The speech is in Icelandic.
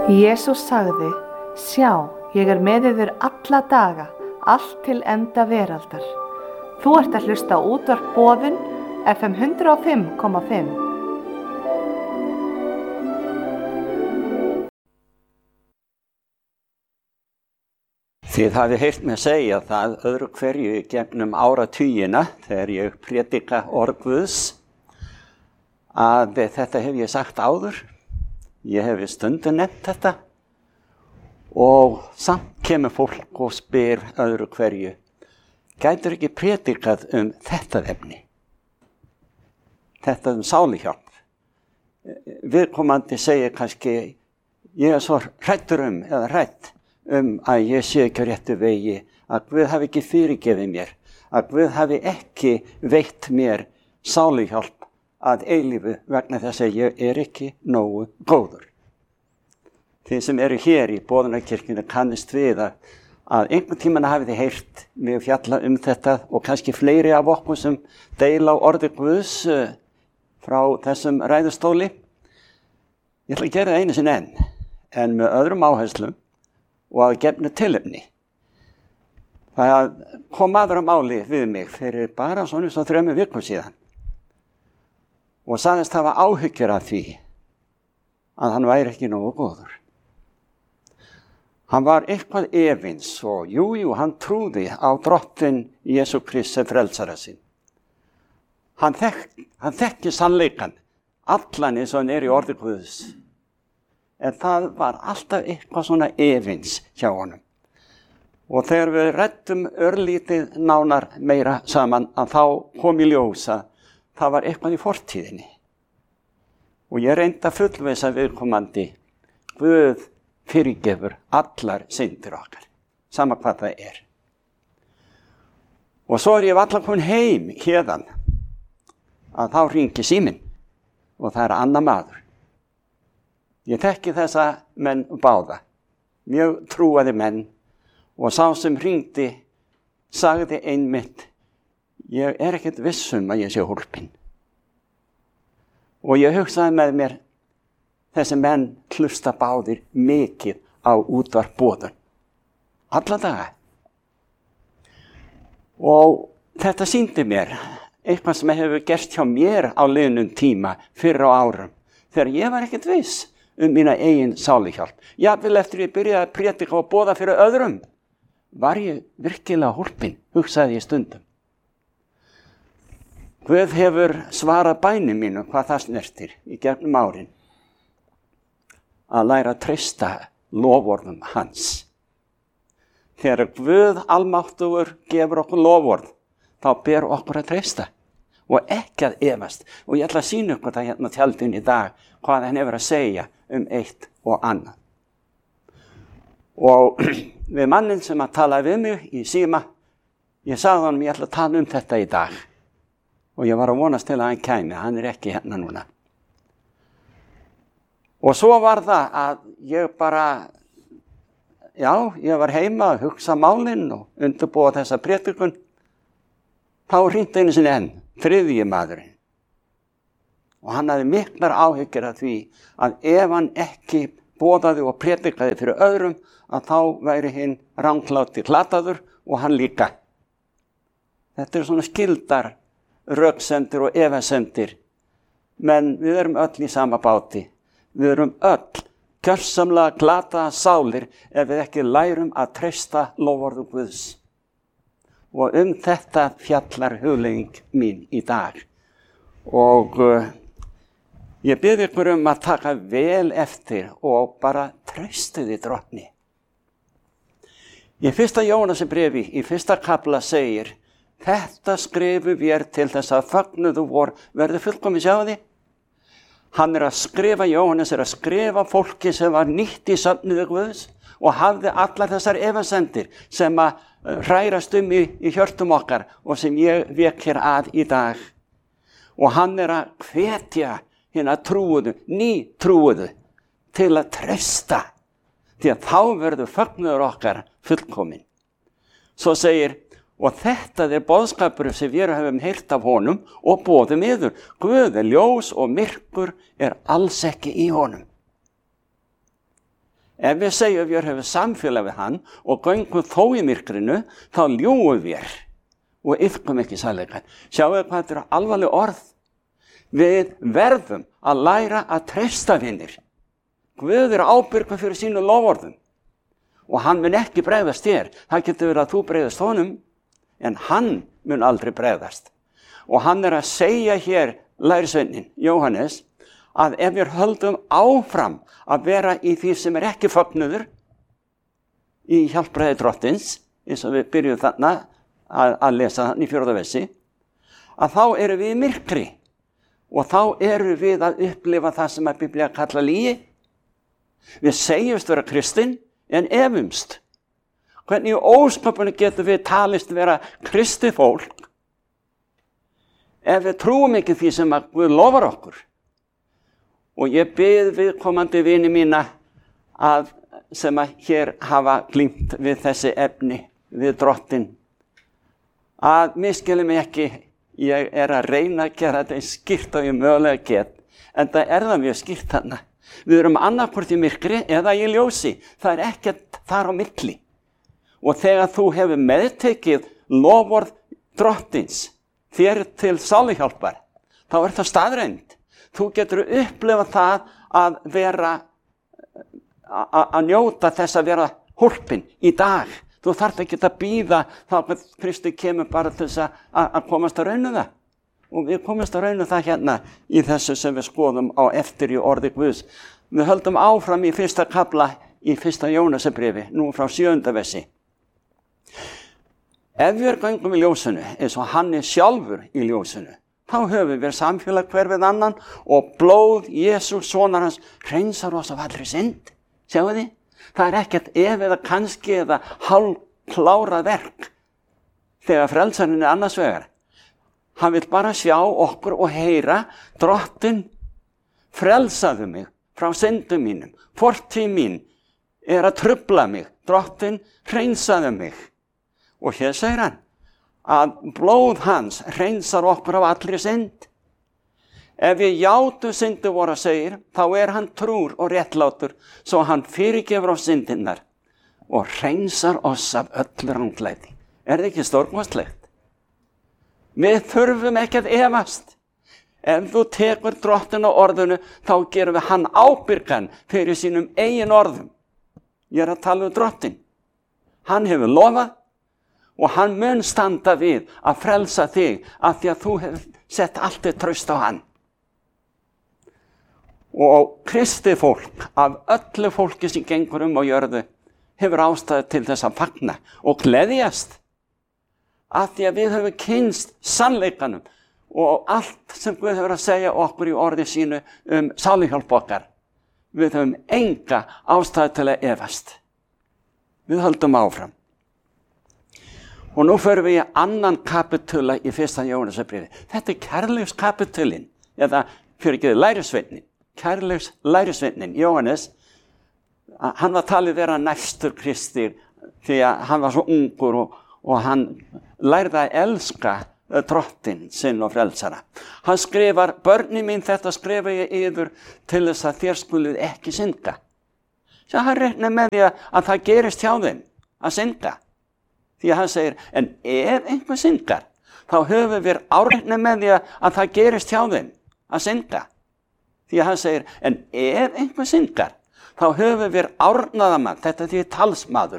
Jesús sagði, sjá, ég með yður alla daga, allt til enda veraldar. Þú ert að hlusta á útvarp Boðun, FM 105,5. Þið hafið heyrt mig segja það öðru hverju gegnum áratugina þegar ég predika orð Guðs að þetta hef ég sagt áður. Ég hef stundum nefnt þetta og samt kemur fólk og spyr öðru hverju, gætir ekki predikað þetta efni? Þetta sáluhjálp. Viðkomandi segir kannski, ég svo hræddur eða hrædd að ég sé ekki á réttu vegi, að Guð hafi ekki fyrirgefið mér, að Guð hafi ekki veitt mér sáluhjálp að eilífu vegna þess að ég ekki nógu góður. Þið sem eru hér í Boðunarkirkjunni kannist við að einhvern tímann hafið þið heyrt mig fjalla þetta og kannski fleiri af okkur sem deila á orði Guðs frá þessum ræðustóli. Ég ætla að gera það einu sinni en með öðrum áherslum og að gefnu tilefni. Það kom maður á máli við mig fyrir bara svona 3 vikum síðan og sagðist hafa áhyggjur af því að hann væri ekki nógu góður. Hann var eitthvað efins og jú, hann trúði á Drottinn Jesú Krist sem frelsara sinn. Hann þekki sannleikann, allan eins og hann í orði Guðs. En það var alltaf eitthvað svona efins hjá honum. Og þegar við ræddum örlítið nánar meira saman að þá kom í ljós að það var eitthvað í fortíðinni. Og ég reyndi að fullvissa viðkomandi, Guð fyrirgefur allar syndir okkar, sama hvað það er. Og svo ég varla komin heim hérðan að þá hringi síminn og það annar maður. Ég þekki þessa menn báða, mjög trúaði menn og sá sem hringdi sagði einmitt, ég ekkert viss að ég sé hólpinn. Og ég hugsaði með mér, þessi menn hlusta báðir mikið á útvarp Boðun, alla daga. Og þetta sýndi mér eitthvað sem hefur gerst hjá mér á liðnum tíma fyrr á árum, þegar ég var ekkert viss mína eigin sáluhjálp. Jafnvel eftir ég byrjaði að predika og boða fyrir öðrum, var ég virkilega hólpinn, hugsaði ég stundum. Guð hefur svarað bænum mínu hvað það snertir í gegnum árin, að læra að treysta loforðum hans. Þegar Guð almáttugur gefur okkur loforð, þá ber okkur að treysta og ekki að efast. Og ég ætla að sýna ykkur það hérna á tjaldinu í dag, hvað hann hefur að segja eitt og annað. Og við mannin sem að tala við mig í síma, ég sagði honum ég ætla að tala þetta í dag. Og ég var að vonast til að hann kæmi, hann ekki hérna núna. Og svo var það að ég bara, ég var heima að hugsa málin og undirbúa þessa predikun. Þá hringdi einu sinni þriðji maðurinn. Og hann hafði miklar áhyggjur af því að ef hann ekki boðaði og predikaði fyrir öðrum, að þá væri hinn rangláti glataður og hann líka. Þetta svona skildar röksemdir og efasemdir. Men við erum öll í sama báti. Við erum öll gjörsamlega glataða sálir ef við ekki lærum að treysta loforðu Guðs. Og þetta fjallar hugleiðing mín í dag. Og ég bið ykkur að taka vel eftir og bara treystu því Drottni. Í 1. Jóhannesarbréfi í 1. kafla segir, þetta skrifu vér til þess að fögnuðu vor verði fullkomið, sjáðu því. Hann að skrifa, Jóhannes að skrifa fólki sem var nýtt í söfnuði Guðs og hafði allar þessar efasemdir sem að hrærast í hjörtum okkar og sem ég vek hér að í dag. Og hann að hvetja hina trúuðu, nýtrúuðu til að treysta, því að þá verður fögnuður okkar fullkomin. Svo segir, og þetta boðskapur sem við höfum heyrt af honum og boðum yður. Guð ljós og myrkur alls ekki í honum. Ef við segjum við höfum samfélag við hann og göngum þó í myrkrinu, þá ljúgum við og iðkum ekki sannleikann. Sjáu hvað þetta eru alvarleg orð. Við verðum að læra að treysta vinir. Guð ábyrgur fyrir sínu loforðum og hann mun ekki bregðast þér. Það getur verið að þú bregðast honum, en hann mun aldrei bregðast. Og hann að segja hér, lærisveinninn Jóhannes, að ef við höldum áfram að vera í því sem ekki fögnuður, í hjálpræði drottins, eins og við byrjum þarna að lesa þann í 4. versi, að þá erum við í myrkri og þá erum við að upplifa það sem að Biblía kalla lygi. Við segjumst vera kristinn en efumst. Hvernig í ósköpunum getum við talist vera kristið fólk ef við trúum ekki því sem að Guð lofar okkur? Og ég bið viðkomandi vini mína sem að hér hafa glímt við þessi efni, við Drottin, að misskilja mig ekki. Ég að reyna að gera þetta eins skýrt og ég mögulega get, en það það mjög skýrt þarna. Við erum annarkvort í myrkri eða í ljósi. Það ekkert þar á milli. Og þegar þú hefur meðtekið loforð Drottins þér til sáluhjálpar, þá það staðreynd. Þú getur upplifað það að vera, að njóta þess að vera hólpin í dag. Þú þarft ekki að bíða þá að Kristi kemur bara til þess að komast að raunu það. Og við komast að raunu það hérna í þessu sem við skoðum á eftir í orði Guðs. Við höldum áfram í 1. kafla í 1. Jónasarbréfi, nú frá 7. versi. Ef við göngum í ljósinu, eins og hann sjálfur í ljósinu, þá höfum við samfélag hver við annan og blóð Jesú sonar hans hreinsar oss af allri synd. Sjáu þið? Það ekkert ef eða kannski eða hálfklárað verk þegar frelsarinn annars vegar. Hann vill bara sjá okkur og heyra: Drottinn, frelsaðu mig frá syndum mínum. Fortíð mín að trufla mig. Drottinn, hreinsaðu mig. Og hér segir hann að blóð hans hreinsar okkur af allri synd. Ef við játum syndir vora, segir, þá hann trúr og réttlátur, svo hann fyrirgefur oss syndinnar og hreinsar oss af öllu ranglæti. Það ekki stórkostlegt? Við þurfum ekki að efast. Ef þú tekur Drottinn á orðinu, þá gerum við hann ábyrgan fyrir sínum eigin orðum. Ég að tala Drottinn. Hann hefur lofað og hann mun standa við að frelsa þig af því að þú hefur sett allt þitt traust á hann. Og kristið fólk, af öllu fólki sem gengur á jörðu, hefur ástæðu til þess að fagna og gleðjast af því að við höfum kynnst sannleikanum og allt sem Guð hefur að segja okkur í orði sínu sáluhjálp okkar. Við höfum enga ástæðu til að efast. Við höldum áfram. Og nú förum við í 2. kapitula í 1. Jónasarbréfi. Þetta kærleikskapitulinn, eða lærisveinin. Kærleikslærisveinin, Jóhannes, hann var talið vera næstur Kristi því að hann var svo ungur og hann lærði að elska Drottinn sinn og frelsara. Hann skrifar: börni mín, þetta skrifa ég yður til þess að þér skuluð ekki synda. Svo hann reiknar með því að það gerist hjá þeim að synda. Því að hann segir: en ef einhver syndar, þá höfum við áreiknað með því að það gerist hjá þeim að synda. Því að hann segir: en ef einhver syndar, þá höfum við árnaðamann, þetta því talsmaður,